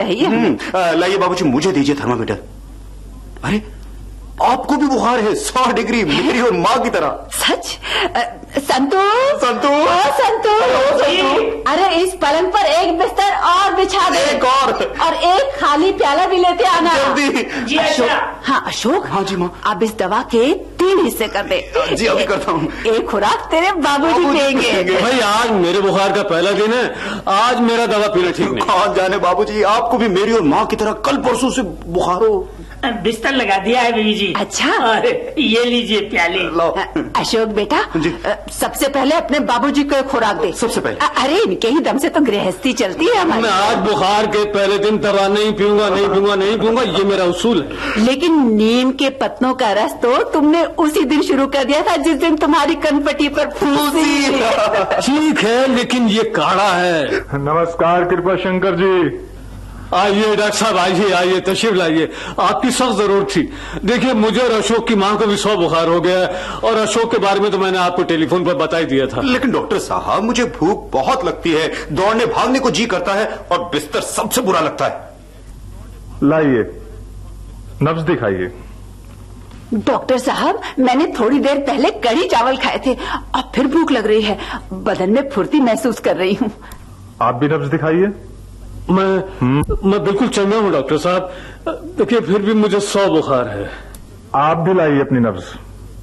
चाहिए। लाइए बाबूजी, मुझे दीजिए थर्मामीटर। अरे आपको भी बुखार है? 100 डिग्री, मेरी और माँ की तरह। सच? संतू संतू संतू, अरे इस पलंग पर एक बिस्तर और बिछा दे। एक और एक खाली प्याला भी लेते आना। जल्दी। जी अशोक। हाँ अशोक। हाँ जी माँ। अब इस दवा के 3 हिस्से कर दे। जी अभी करता हूँ। एक खुराक तेरे बाबूजी देंगे। भाई आज मेरे बुखार का पहला दिन है, आज मेरा दवा पीना ठीक नहीं। कौन जाने बाबूजी, आपको भी मेरी और माँ की तरह कल परसों से बुखार हो। बिस्तर लगा दिया है बीवी जी। अच्छा। और ये लीजिए प्याले। अशोक बेटा जी। सबसे पहले अपने बाबूजी को खुराक दे। सबसे पहले? अरे इनके ही दम से तो गृहस्थी चलती है हमारी। मैं आज बुखार के पहले दिन दवा नहीं पीऊंगा, नहीं पीऊंगा, नहीं पीऊंगा, ये मेरा उसूल है। लेकिन नीम के पत्तों का रस तो तुमने उसी दिन शुरू कर दिया था जिस दिन तुम्हारी कनपटी पर फूंसी। ठीक है, लेकिन ये काढ़ा है। नमस्कार कृपा शंकर जी। आइए डॉक्टर साहब, आइए आइए, तशरीफ लाइए, आपकी सख्त जरूरत थी। देखिए मुझे और अशोक की मां को भी 100 बुखार हो गया है, और अशोक के बारे में तो मैंने आपको टेलीफोन पर बता ही दिया था। लेकिन डॉक्टर साहब मुझे भूख बहुत लगती है, दौड़ने भागने को जी करता है, और बिस्तर सबसे बुरा लगता है। लाइए नब्ज दिखाइए। डॉक्टर साहब मैंने थोड़ी देर पहले कढ़ी चावल खाए थे, अब फिर भूख लग रही है, बदन में फुर्ती महसूस कर रही हूँ। आप भी नब्ज दिखाइए। मैं बिल्कुल चंगा हूँ डॉक्टर साहब, देखिए फिर भी मुझे 100 बुखार है। आप भी लाइए अपनी नब्ज।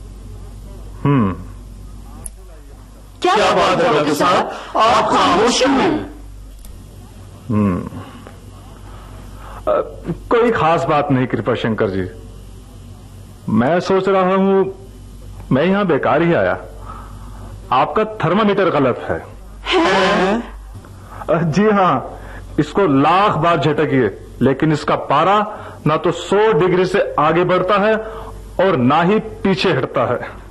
क्या बात है डॉक्टर साहब, आप खामोश हैं। कोई खास बात नहीं कृपा शंकर जी, मैं सोच रहा हूं मैं यहां बेकार ही आया। आपका थर्मामीटर गलत है। जी हां, इसको लाख बार झटकिए, लेकिन इसका पारा ना तो 100 डिग्री से आगे बढ़ता है और ना ही पीछे हटता है।